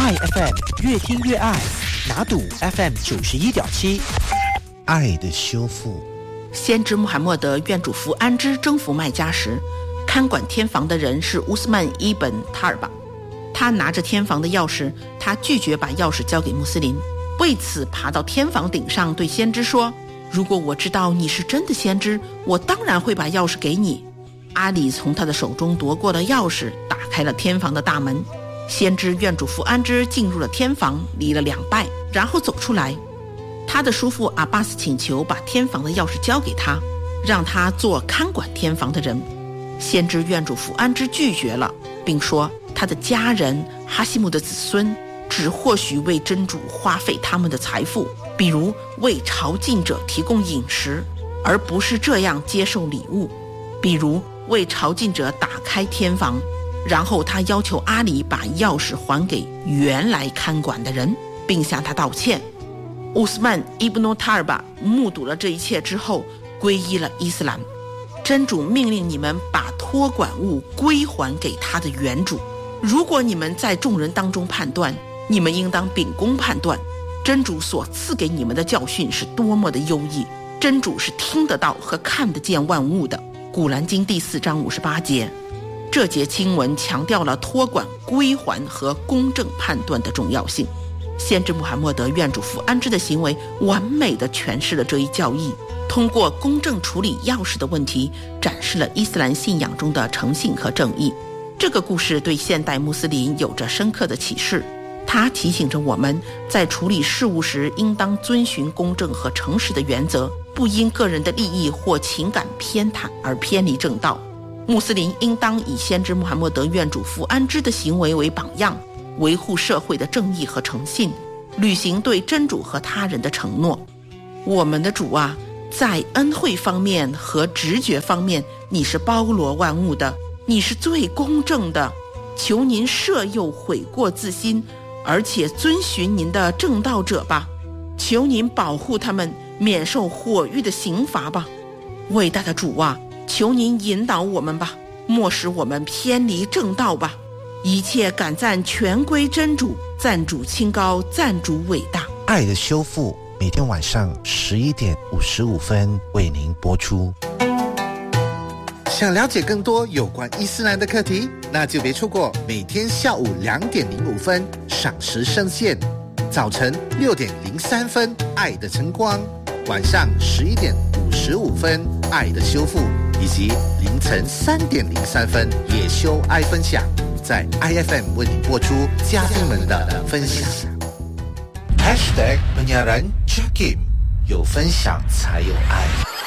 爱 FM 越听越爱，拿赌 FM 91.7， 爱的修复。 先知穆罕默德愿主福安之征服麦加时，看管天房的人是乌斯曼伊本塔尔巴，他拿着天房的钥匙，他拒绝把钥匙交给穆斯林，为此爬到天房顶上对先知说，如果我知道你是真的先知，我当然会把钥匙给你。阿里从他的手中夺过了钥匙，打开了天房的大门。先知愿主福安之进入了天房，礼了2拜，然后走出来。他的叔父阿巴斯请求把天房的钥匙交给他，让他做看管天房的人。先知愿主福安之拒绝了，并说他的家人哈西姆的子孙只或许为真主花费他们的财富，比如为朝觐者提供饮食，而不是这样接受礼物，比如为朝觐者打开天房。然后他要求阿里把钥匙还给原来看管的人，并向他道歉。乌斯曼伊布诺塔尔巴目睹了这一切之后，皈依了伊斯兰。真主命令你们把托管物归还给他的原主。如果你们在众人当中判断，你们应当秉公判断，真主所赐给你们的教训是多么的优异。真主是听得到和看得见万物的。古兰经第4章58节。这节经文强调了托管、归还和公正判断的重要性。先知穆罕默德愿主福安之的行为完美地诠释了这一教义，通过公正处理钥匙的问题，展示了伊斯兰信仰中的诚信和正义。这个故事对现代穆斯林有着深刻的启示，它提醒着我们在处理事务时应当遵循公正和诚实的原则，不因个人的利益或情感偏袒而偏离正道。穆斯林应当以先知穆罕默德愿主福安之的行为为榜样，维护社会的正义和诚信，履行对真主和他人的承诺。我们的主啊，在恩惠方面和直觉方面，你是包罗万物的，你是最公正的。求您赦宥悔过自新，而且遵循您的正道者吧。求您保护他们免受火狱的刑罚吧。伟大的主啊，求您引导我们吧，莫使我们偏离正道吧。一切感赞全归真主，赞主清高，赞主伟大。 爱的修复每天晚上11:55为您播出。想了解更多有关伊斯兰的课题，那就别错过每天下午2:05赏时圣线，早晨6:03爱的晨光，晚上11:55爱的修复，以及凌晨3:03野修爱分享，在 IFM 为你播出嘉宾们的分享。#penyiaran Jakim， 有分享才有爱。